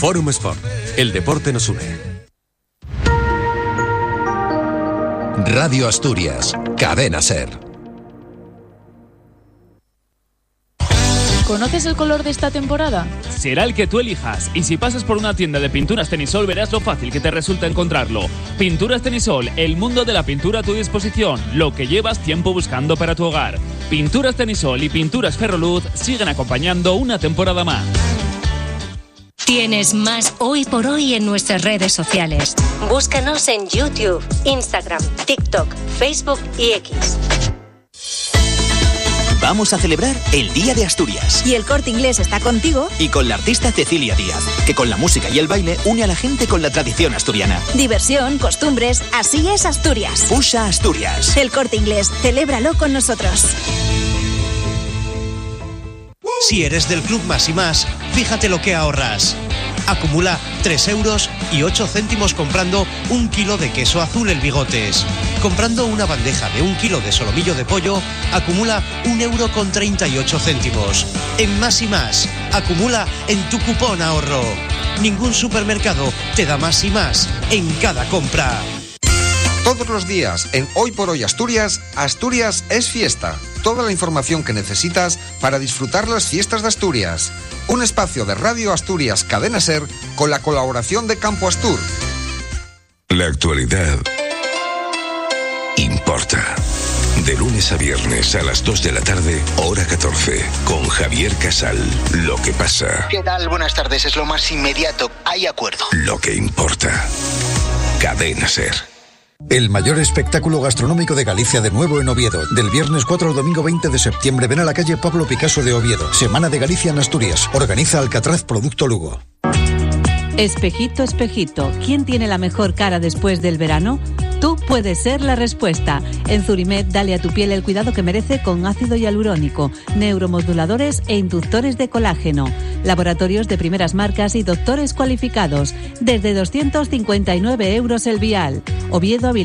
Fórum Sport. El deporte nos une. Radio Asturias, Cadena SER. ¿Conoces el color de esta temporada? Será el que tú elijas, y si pasas por una tienda de pinturas Tenisol verás lo fácil que te resulta encontrarlo. Pinturas Tenisol, el mundo de la pintura a tu disposición, lo que llevas tiempo buscando para tu hogar. Pinturas Tenisol y Pinturas Ferroluz siguen acompañando una temporada más. Tienes más Hoy por Hoy en nuestras redes sociales. Búscanos en YouTube, Instagram, TikTok, Facebook y X. Vamos a celebrar el Día de Asturias. Y el Corte Inglés está contigo. Y con la artista Cecilia Díaz, que con la música y el baile une a la gente con la tradición asturiana. Diversión, costumbres, así es Asturias. Usa Asturias. El Corte Inglés, celébralo con nosotros. Si eres del Club Más y Más, fíjate lo que ahorras. Acumula 3,08 € comprando 1 kilo de queso azul El Bigotes. Comprando una bandeja de 1 kilo de solomillo de pollo, acumula 1,38 €. En Más y Más, acumula en tu cupón ahorro. Ningún supermercado te da más y más en cada compra. Todos los días en Hoy por Hoy Asturias, Asturias es fiesta. Toda la información que necesitas para disfrutar las fiestas de Asturias. Un espacio de Radio Asturias Cadena SER con la colaboración de Campo Astur. La actualidad importa. De lunes a viernes a las 2 de la tarde, hora 14, con Javier Casal. Lo que pasa. ¿Qué tal? Buenas tardes, es lo más inmediato. Hay acuerdo. Lo que importa. Cadena SER. El mayor espectáculo gastronómico de Galicia de nuevo en Oviedo. Del viernes 4 al domingo 20 de septiembre. Ven a la calle Pablo Picasso de Oviedo. Semana de Galicia en Asturias. Organiza Alcatraz Producto Lugo. Espejito, espejito, ¿quién tiene la mejor cara después del verano? Tú puedes ser la respuesta. En Zurimed, dale a tu piel el cuidado que merece con ácido hialurónico, neuromoduladores e inductores de colágeno. Laboratorios de primeras marcas y doctores cualificados. Desde 259 € el vial. Oviedo,